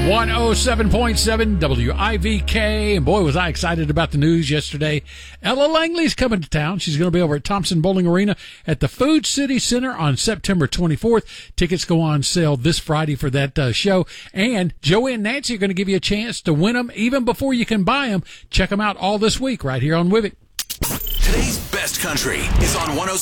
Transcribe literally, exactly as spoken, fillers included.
one oh seven point seven W I V K. And boy, was I excited about the news yesterday. Ella Langley's coming to town. She's going to be over at Thompson Bowling Arena at the Food City Center on September twenty-fourth. Tickets go on sale this Friday for that uh, show. And Joey and Nancy are going to give you a chance to win them even before you can buy them. Check them out all this week right here on Wivik. Today's best country is on one oh